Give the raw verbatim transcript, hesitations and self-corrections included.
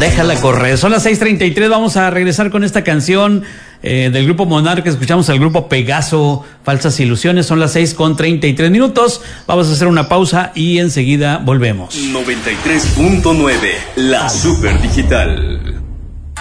Déjala correr. Son las seis treinta y tres, vamos a regresar con esta canción eh, del grupo Monarca. Escuchamos al grupo Pegaso, Falsas Ilusiones. Son las seis con treinta y tres minutos. Vamos a hacer una pausa y enseguida volvemos. noventa y tres punto nueve, la Super Digital.